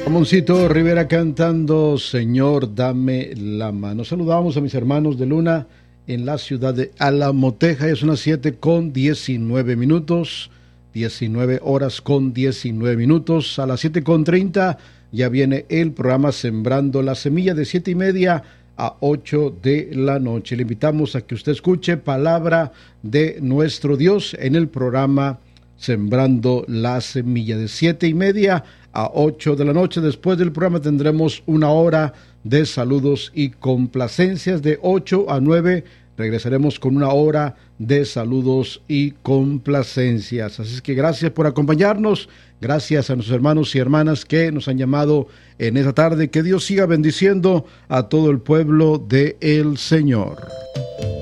Ramoncito Rivera cantando Señor, dame la mano. Saludamos a mis hermanos de Luna en la ciudad de Alamoteja. Es unas 7:19, 19 horas con 19 minutos. A las 7:30 ya viene el programa Sembrando la Semilla de 7:30 a 8 de la noche. Le invitamos a que usted escuche palabra de nuestro Dios en el programa Sembrando la Semilla de 7:30 a 8 de la noche. Después del programa tendremos una hora de saludos y complacencias. De 8 a 9 regresaremos con una hora de saludos y complacencias. Así es que gracias por acompañarnos. Gracias a nuestros hermanos y hermanas que nos han llamado en esta tarde. Que Dios siga bendiciendo a todo el pueblo del Señor.